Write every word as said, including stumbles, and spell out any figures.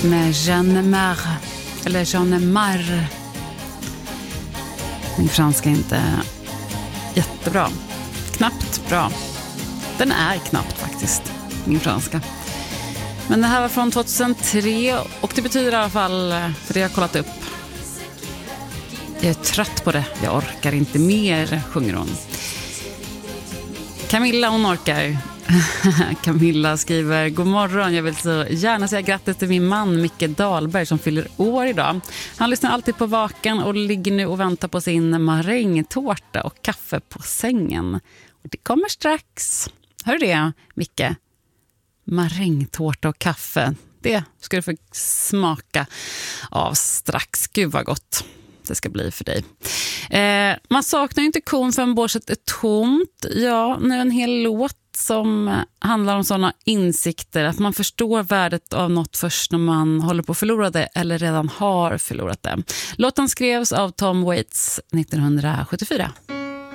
med Jeanne Marre, eller Jeanne Marre. Min franska är inte jättebra. Knappt bra. Den är knappt faktiskt, min franska. Men det här var från tjugohundratre och det betyder i alla fall, för det jag har kollat upp. Jag är trött på det, jag orkar inte mer, sjunger hon. Camilla, hon orkar. Camilla skriver: god morgon, jag vill så gärna säga grattis till min man Micke Dahlberg som fyller år idag. Han lyssnar alltid på Vaken och ligger nu och väntar på sin marängtårta och kaffe på sängen. Och det kommer strax. Hör du det, Micke? Marängtårta och kaffe, det ska du få smaka av strax. Gud vad gott det ska bli för dig. Eh, man saknar ju inte kon för en borset är tomt. Ja, nu en hel låt som handlar om sådana insikter att man förstår värdet av något först när man håller på att förlora det eller redan har förlorat det. Låten skrevs av Tom Waits nittonhundrasjuttiofyra.